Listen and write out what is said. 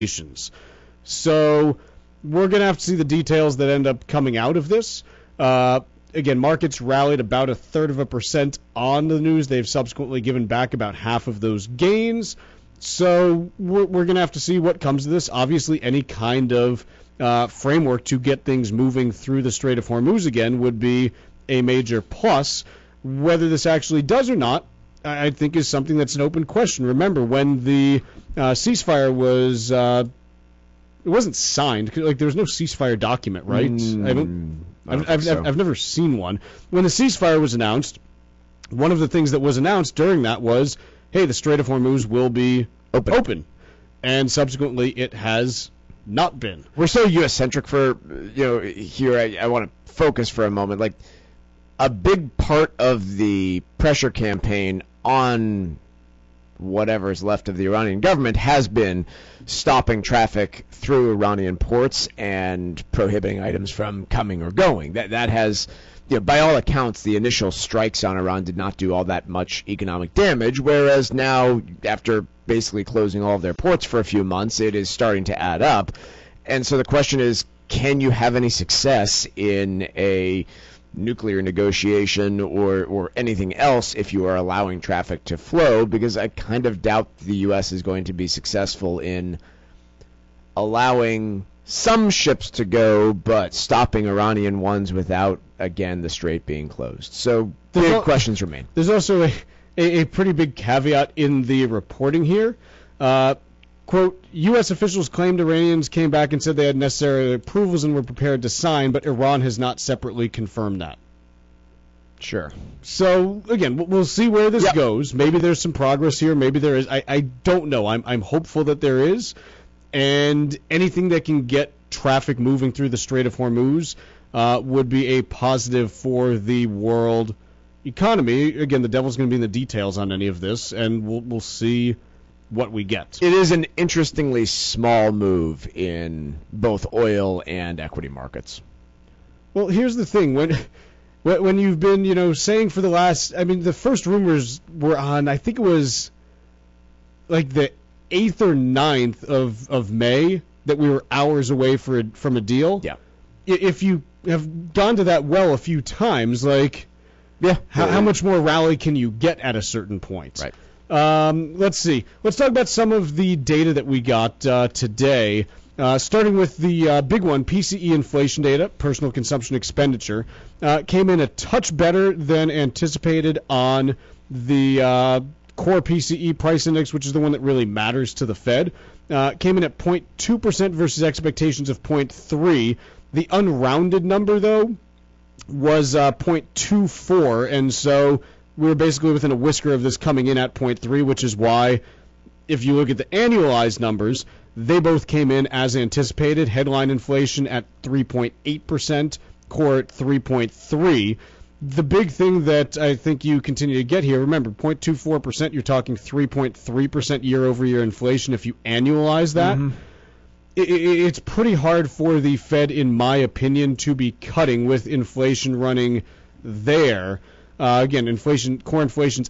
So we're going to have to see the details that end up coming out of this. Again, markets rallied about 0.33% on the news. They've subsequently given back about half of those gains. So we're going to have to see what comes of this. Obviously, any kind of framework to get things moving through the Strait of Hormuz again would be a major plus. Whether this actually does or not, I think is something that's an open question. Remember, when the ceasefire was it wasn't signed. Like, there was no ceasefire document, right? I've never seen one. When the ceasefire was announced, one of the things that was announced during that was, hey, the Strait of Hormuz will be open. And subsequently, it has not been. We're so U.S.-centric for, here I want to focus for a moment. Like, a big part of the pressure campaign on whatever is left of the Iranian government has been stopping traffic through Iranian ports and prohibiting items from coming or going. That has, by all accounts, the initial strikes on Iran did not do all that much economic damage, whereas now, after basically closing all of their ports for a few months, it is starting to add up. And so the question is, can you have any success in a nuclear negotiation or anything else if you are allowing traffic to flow? Because I kind of doubt the U.S. is going to be successful in allowing some ships to go, but stopping Iranian ones without, again, the strait being closed. So big questions remain. There's also a pretty big caveat in the reporting here. Quote, U.S. officials claimed Iranians came back and said they had necessary approvals and were prepared to sign, but Iran has not separately confirmed that. Sure. So, again, we'll see where this goes. Maybe there's some progress here. Maybe there is. I don't know. I'm hopeful that there is. And anything that can get traffic moving through the Strait of Hormuz would be a positive for the world economy. Again, the devil's going to be in the details on any of this, and we'll see what we get. It is an interestingly small move in both oil and equity markets. Well, here's the thing. When you've been, saying for the last, the first rumors were on, I think it was like the 8th or 9th of May that we were hours away from a deal. Yeah. If you have gone to that well a few times, how much more rally can you get at a certain point? Right. Let's see. Let's talk about some of the data that we got today. Starting with the big one, PCE inflation data, personal consumption expenditure, came in a touch better than anticipated on the core PCE price index, which is the one that really matters to the Fed. Came in at 0.2% versus expectations of 0.3%. The unrounded number, though, was 0.24%, and so we were basically within a whisker of this coming in at 0.3, which is why, if you look at the annualized numbers, they both came in as anticipated. Headline inflation at 3.8%, core at 3.3%. The big thing that I think you continue to get here, remember, 0.24%, you're talking 3.3% year-over-year inflation. If you annualize that, it's pretty hard for the Fed, in my opinion, to be cutting with inflation running there. Again, core inflation's